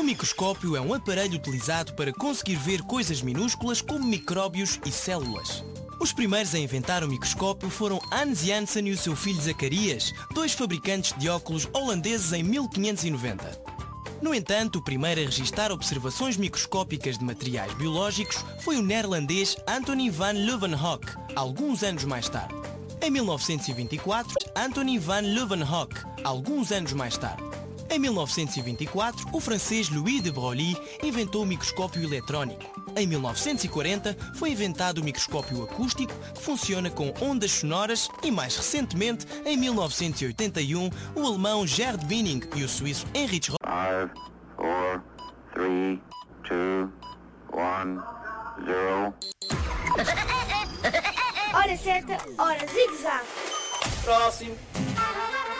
microscópio é um aparelho utilizado para conseguir ver coisas minúsculas como micróbios e células. Os primeiros a inventar o microscópio foram Hans Janssen e o seu filho Zacarias, dois fabricantes de óculos holandeses em 1590. No entanto, o primeiro a registar observações microscópicas de materiais biológicos foi o neerlandês Antonie van Leeuwenhoek, alguns anos mais tarde. Em 1924, Antonie van Leeuwenhoek, alguns anos mais tarde. Em 1924, o francês Louis de Broglie inventou o microscópio eletrónico. Em 1940, foi inventado o microscópio acústico, que funciona com ondas sonoras, e mais recentemente, em 1981, o alemão Gerd Binning e o suíço Heinrich 5, 4, 3, 2, 1, 0. Hora certa, hora zigue-zague. Próximo.